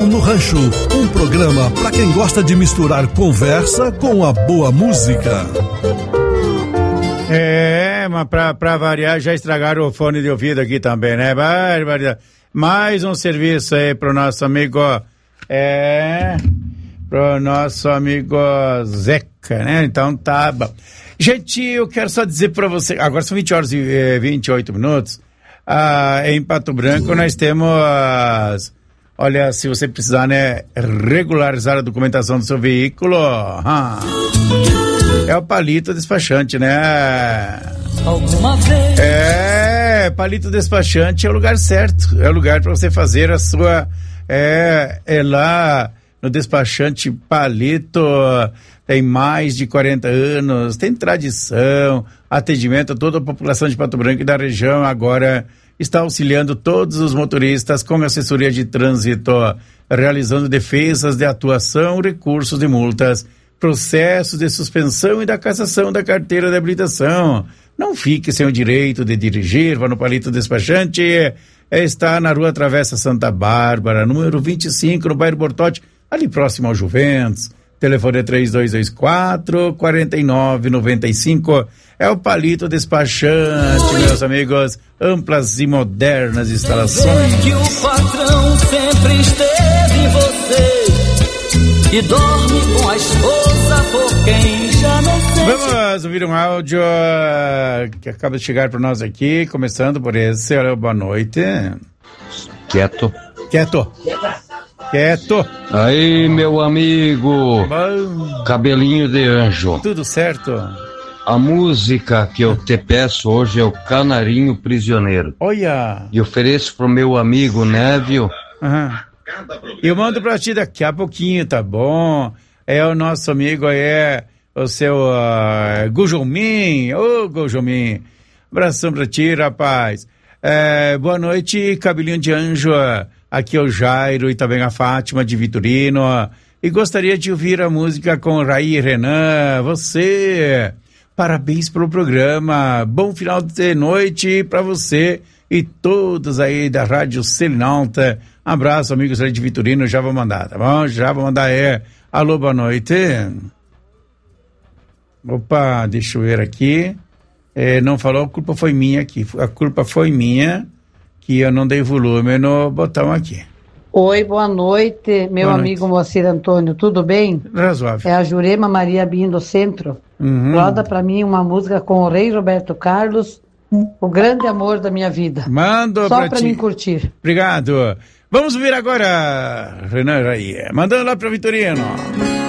No Rancho, um programa para quem gosta de misturar conversa com a boa música. Mas pra variar, já estragaram o fone de ouvido aqui também, né? Barbaridade. Mais um serviço aí pro nosso amigo, Zeca, né? Então tá bom. Gente, eu quero só dizer pra você, agora são 20 horas e 28 minutos, em Pato Branco nós temos, olha, se você precisar, né, regularizar a documentação do seu veículo, é o Palito Despachante, né? Alguma vez. Palito Despachante é o lugar certo, é o lugar para você fazer a sua, lá no Despachante Palito, tem mais de 40 anos, tem tradição, atendimento a toda a população de Pato Branco e da região, agora está auxiliando todos os motoristas com assessoria de trânsito, realizando defesas de atuação, recursos de multas, processos de suspensão e da cassação da carteira de habilitação. Não fique sem o direito de dirigir, vá no Palito Despachante, está na Rua Travessa Santa Bárbara, número 25, no bairro Bortote, ali próximo ao Juventus. Telefone é 3224-4995. É o Palito Despachante, meus amigos. Amplas e modernas instalações. Que o patrão sempre esteve em você e dorme com a esposa por quem já não sente. Vamos ouvir um áudio que acaba de chegar para nós aqui, começando por esse. Olha, boa noite. Quieto. Aí, meu amigo. Bom. Cabelinho de anjo. Tudo certo? A música que eu te peço hoje é o Canarinho Prisioneiro. Olha. E ofereço pro meu amigo Névio. Eu mando pra ti daqui a pouquinho, tá bom? É o nosso amigo, o seu Gujomin. Ô, Gujomin. Abração pra ti, rapaz. Boa noite, Cabelinho de Anjo. Aqui é o Jairo e também a Fátima de Vitorino. E gostaria de ouvir a música com Raí e Renan. Você, parabéns pelo programa. Bom final de noite para você e todos aí da Rádio Selinalta. Abraço, amigos aí de Vitorino. Já vou mandar, tá bom? Já vou mandar, alô, boa noite. Opa, deixa eu ver aqui. Não falou, a culpa foi minha aqui. A culpa foi minha. Que eu não dei volume no botão aqui. Oi, boa noite, meu boa amigo noite. Moacir Antônio, tudo bem? Razoável. É a Jurema Maria Bindo Centro. Roda pra mim uma música com o Rei Roberto Carlos, o grande amor da minha vida. Mando só pra ti. mim curtir. Obrigado. Vamos ouvir agora, Renan Raí, mandando lá pra Vitorino.